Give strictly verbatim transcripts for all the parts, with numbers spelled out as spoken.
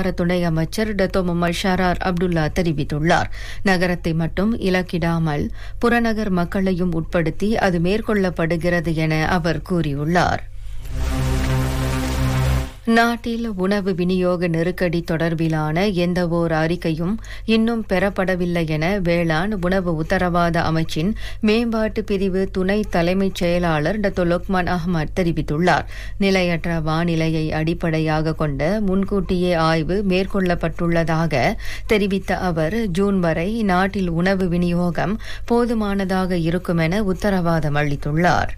சுகாதார துணை அமைச்சர் டத்தோ முகமது ஷரார் அப்துல்லா தெரிவித்துள்ளார். நகரத்தை மட்டும் இலக்கிடாமல் புறநகர் மக்களையும் உட்படுத்தி அது மேற்கொள்ளப்படுகிறது என அவர் கூறியுள்ளார். நாட்டில் உணவு விநியோக நெருக்கடி தொடர்பிலான எந்தவோர் அறிக்கையும் இன்னும் பெறப்படவில்லை என வேளாண் உணவு உத்தரவாத அமைச்சின் மேம்பாட்டு பிரிவு துணை தலைமைச் செயலாளர் டத்தோ லொக்மான் அஹ்மத் தெரிவித்துள்ளார். நிலையற்ற வானிலையை அடிப்படையாக கொண்ட முன்கூட்டியே ஆய்வு மேற்கொள்ளப்பட்டுள்ளதாக தெரிவித்த அவர், ஜூன் வரை நாட்டில் உணவு விநியோகம் போதுமானதாக இருக்கும் என உத்தரவாதம் அளித்துள்ளார்.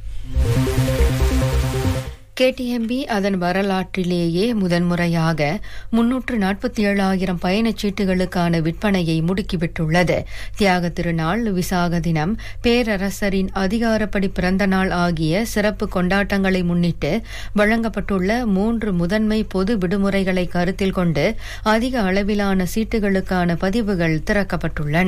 கேடிஎம்பி அதன் வரலாற்றிலேயே முதன்முறையாக முன்னூற்று நாற்பத்தி ஏழாயிரம் பயணச்சீட்டுகளுக்கான விற்பனையை முடுக்கிவிட்டுள்ளது. தியாக திருநாள், விசாக தினம், பேரரசரின் அதிகாரப்படி பிறந்த நாள் ஆகிய சிறப்பு கொண்டாட்டங்களை முன்னிட்டு வழங்கப்பட்டுள்ள மூன்று முதன்மை பொது விடுமுறைகளை கருத்தில் கொண்டு அதிக அளவிலான சீட்டுகளுக்கான பதிவுகள் திறக்கப்பட்டுள்ளன.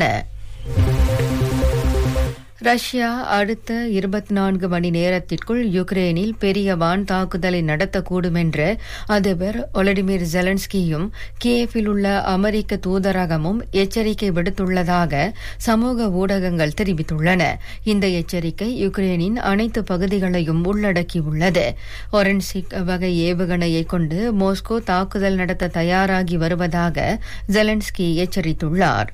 ரஷ்யா அடுத்த இருபத்தி நான்கு மணி நேரத்திற்குள் யுக்ரேனில் பெரிய வான் தாக்குதலை நடத்தக்கூடும் என்று அதிபர் ஒலடிமிர் ஜெலன்ஸ்கியும் கியேவில் உள்ள அமெரிக்க தூதரகமும் எச்சரிக்கை விடுத்துள்ளதாக சமூக ஊடகங்கள் தெரிவித்துள்ளன. இந்த எச்சரிக்கை யுக்ரேனின் அனைத்து பகுதிகளையும் உள்ளடக்கியுள்ளது. ஒரன்சிக் வகை ஏவுகணையை கொண்டு மாஸ்கோ தாக்குதல் நடத்த தயாராகி வருவதாக ஜெலன்ஸ்கி எச்சரித்துள்ளார்.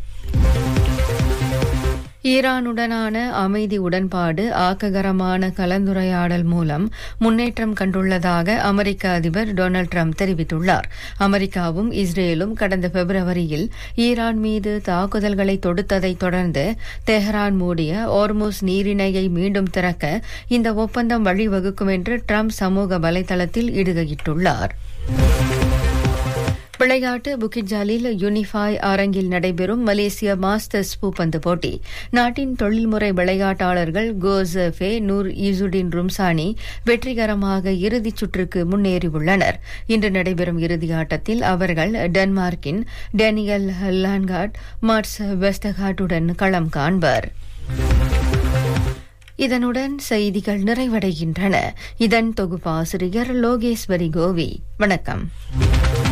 ஈரானுடனான அமைதி உடன்பாடு ஆக்ககரமான கலந்துரையாடல் மூலம் முன்னேற்றம் கண்டுள்ளதாக அமெரிக்க அதிபர் டொனால்டு டிரம்ப் தெரிவித்துள்ளார். அமெரிக்காவும் இஸ்ரேலும் கடந்த பிப்ரவரியில் ஈரான் மீது தாக்குதல்களை தொடுத்ததைத் தொடர்ந்து தெஹ்ரான் மூடிய ஓர்முஸ் நீரிணையை மீண்டும் திறக்க இந்த ஒப்பந்தம் வழிவகுக்கும் என்று டிரம்ப் சமூக வலைதளத்தில் இடுகையிட்டுள்ளார். விளையாட்டு புக்கிட் ஜாலில் யூனிஃபாய் அரங்கில் நடைபெறும் மலேசிய மாஸ்டர்ஸ் பூப்பந்து போட்டி. நாட்டின் தொழில்முறை விளையாட்டாளர்கள் கோசஃபே நூர் ஈசுடின் ரும்சானி வெற்றிகரமாக இறுதிச் சுற்றுக்கு முன்னேறியுள்ளனர். இன்று நடைபெறும் இறுதி ஆட்டத்தில் அவர்கள் டென்மார்க்கின் டேனியல் லான்கார்ட், மார்ட்ஸ் வெஸ்டகார்டுடன் களம் காண்பர். இதனுடன் செய்திகள் நிறைவடைகின்றன. இதன் தொகுப்பாசிரியர் லோகேஸ்வரி கோவி. வணக்கம்.